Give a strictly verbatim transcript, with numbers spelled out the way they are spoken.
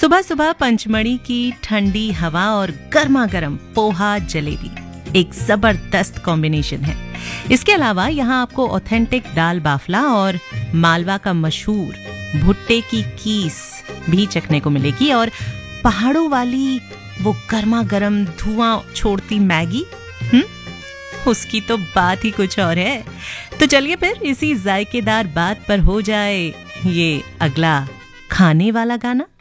सुबह सुबह पंचमढ़ी की ठंडी हवा और गर्मा गर्म पोहा जलेबी एक जबरदस्त कॉम्बिनेशन है। इसके अलावा यहाँ आपको ऑथेंटिक दाल बाफला और मालवा का मशहूर भुट्टे की कीस भी चखने को मिलेगी और पहाड़ों वाली वो गर्मा गर्म धुआं छोड़ती मैगी, हम्म उसकी तो बात ही कुछ और है। तो चलिए फिर इसी जायकेदार बात पर हो जाए ये अगला खाने वाला गाना।